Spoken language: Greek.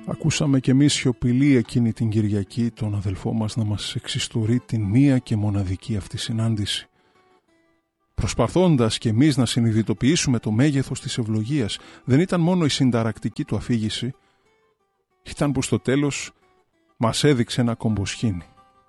Ακούσαμε κι εμείς σιωπηλή εκείνη την Κυριακή τον αδελφό μας να μας εξιστορεί την μία και μοναδική αυτή συνάντηση. Προσπαθώντας κι εμείς να συνειδητοποιήσουμε το μέγεθος της ευλογίας, δεν ήταν μόνο η συνταρακτική του αφήγηση, ήταν που στο τέλος μας έδειξε ένα κομποσκήνι.